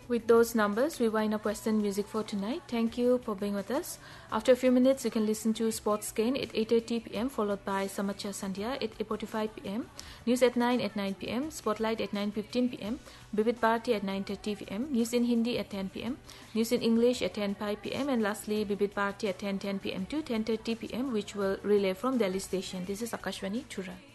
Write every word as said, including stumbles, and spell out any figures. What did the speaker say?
With those numbers, we wind up Western music for tonight. Thank you for being with us. After a few minutes, you can listen to Sports Scan at eight thirty p.m. followed by Samachar Sandhya at eight forty-five p.m. News at nine at nine p.m. Spotlight at nine fifteen p.m. Vivid Bharati at nine thirty p.m. News in Hindi at ten p.m. News in English at ten five p.m. And lastly, Vivid Bharati at ten ten p.m. to ten thirty p.m. which will relay from Delhi station. This is Akashvani, Thura.